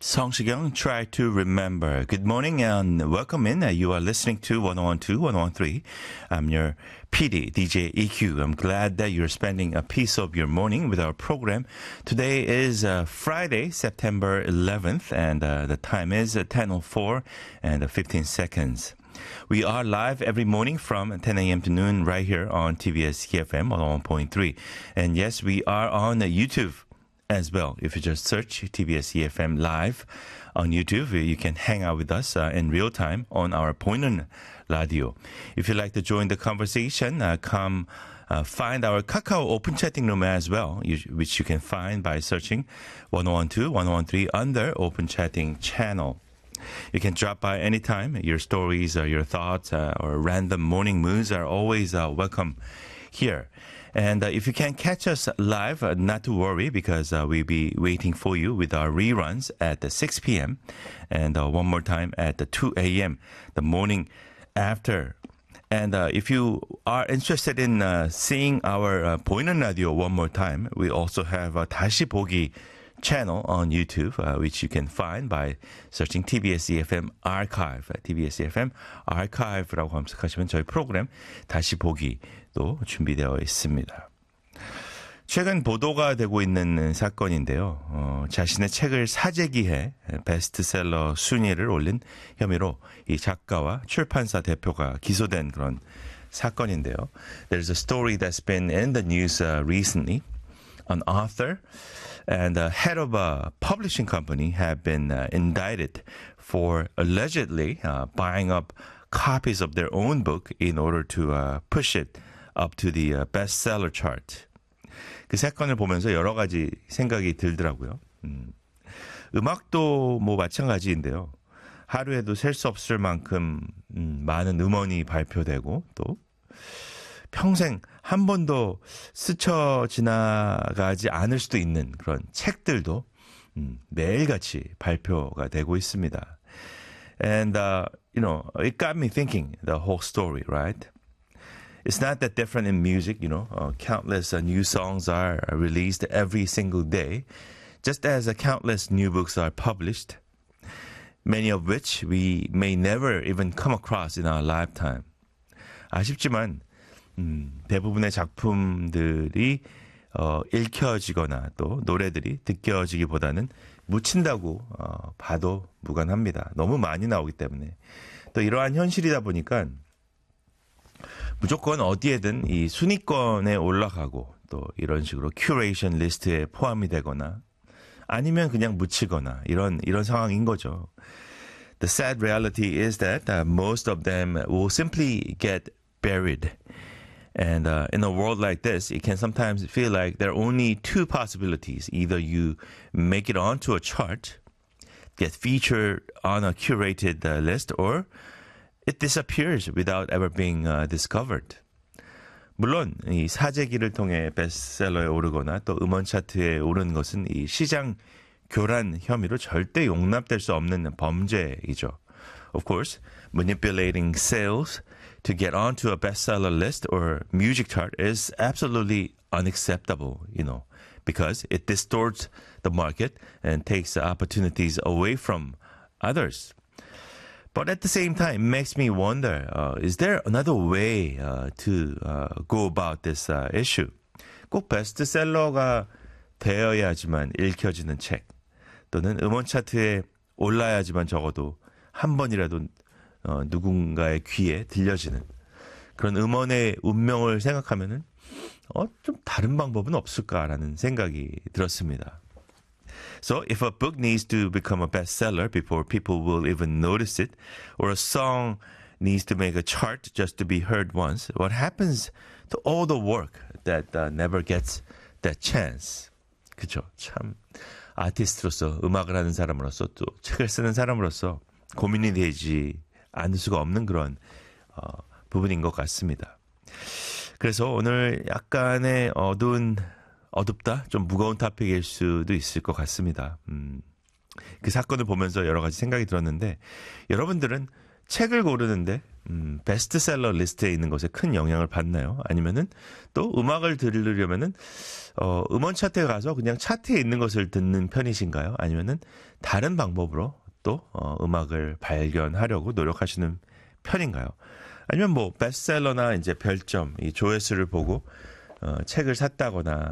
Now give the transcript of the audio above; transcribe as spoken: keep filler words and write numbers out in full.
Songsigyong, try to remember. Good morning and welcome in. You are listening to one oh one two, one oh one three. I'm your P D, D J E Q. I'm glad that you're spending a piece of your morning with our program. Today is uh, Friday, September eleventh, and uh, the time is uh, ten oh four and uh, fifteen seconds. We are live every morning from ten a.m. to noon right here on T B S E F M one oh one point three. And yes, we are on uh, YouTube as well. If you just search T B S E F M live on YouTube, you can hang out with us uh, in real time on our 보이는 radio. If you'd like to join the conversation, uh, come uh, find our Kakao open chatting room as well, you, which you can find by searching one oh one two, one oh one three under open chatting channel. You can drop by anytime. Your stories or your thoughts uh, or random morning moods are always uh, welcome here. And uh, if you can't catch us live, uh, not to worry, because uh, we'll be waiting for you with our reruns at the six p.m. and uh, one more time at the two a.m. the morning after. And uh, if you are interested in uh, seeing our uh, 보이는 radio one more time, we also have a 다시 보기 channel on YouTube, uh, which you can find by searching T B S E F M Archive. T B S E F M Archive라고 검색하시면 저희 프로그램 다시 보기도 준비되어 있습니다. 최근 보도가 되고 있는 사건인데요. 어, 자신의 책을 사재기해 베스트셀러 순위를 올린 혐의로 이 작가와 출판사 대표가 기소된 그런 사건인데요. There's a story that's been in the news uh, recently. An author and the head of a publishing company have been uh, indicted for allegedly uh, buying up copies of their own book in order to uh, push it up to the uh, bestseller chart. 그 사건을 보면서 여러 가지 생각이 들더라고요. 음, 음악도 뭐 마찬가지인데요. 하루에도 셀 수 없을 만큼 음, 많은 음원이 발표되고 또 평생 한 번도 스쳐 지나가지 않을 수도 있는 그런 책들도 음, 매일같이 발표가 되고 있습니다. And, uh, you know, it got me thinking, the whole story, right? It's not that different in music, you know. Uh, countless uh, new songs are released every single day, just as uh, countless new books are published, many of which we may never even come across in our lifetime. 아쉽지만 음, 대부분의 작품들이 어, 읽혀지거나 또 노래들이 듣겨지기보다는 묻힌다고 어, 봐도 무관합니다. 너무 많이 나오기 때문에. 또 이러한 현실이다 보니까 무조건 어디에든 이 순위권에 올라가고 또 이런 식으로 큐레이션 리스트에 포함이 되거나 아니면 그냥 묻히거나 이런 이런 상황인 거죠. The sad reality is that uh, most of them will simply get buried. And uh, in a world like this, it can sometimes feel like there are only two possibilities. Either you make it onto a chart, get featured on a curated uh, list, or it disappears without ever being uh, discovered. 물론 이 사재기를 통해 베스트셀러에 오르거나 또 음원 차트에 오르는 것은 이 시장 교란 혐의로 절대 용납될 수 없는 범죄이죠. Of course, manipulating sales to get onto a bestseller list or music chart is absolutely unacceptable, you know, because it distorts the market and takes opportunities away from others. But at the same time, it makes me wonder, uh, is there another way uh, to uh, go about this uh, issue? 꼭 베스트셀러가 되어야지만 읽혀지는 책 또는 음원 차트에 올라야지만 적어도 한 번이라도 어, 누군가의 귀에 들려지는 그런 음원의 운명을 생각하면은 어, 좀 다른 방법은 없을까라는 생각이 들었습니다. So if a book needs to become a bestseller before people will even notice it, or a song needs to make a chart just to be heard once, what happens to all the work that uh, never gets that chance? 그죠? 참 아티스트로서 음악을 하는 사람으로서 또 책을 쓰는 사람으로서 고민이 되지 않을 수가 없는 그런 어, 부분인 것 같습니다. 그래서 오늘 약간의 어두운 어둡다, 좀 무거운 토픽일 수도 있을 것 같습니다. 음, 그 사건을 보면서 여러 가지 생각이 들었는데 여러분들은 책을 고르는데 음, 베스트셀러 리스트에 있는 것에 큰 영향을 받나요? 아니면은 또 음악을 들으려면은 어, 음원 차트에 가서 그냥 차트에 있는 것을 듣는 편이신가요? 아니면은 다른 방법으로 또 어, 음악을 발견하려고 노력하시는 편인가요? 아니면 뭐 베스트셀러나 이제 별점, 이 조회수를 보고 어, 책을 샀다거나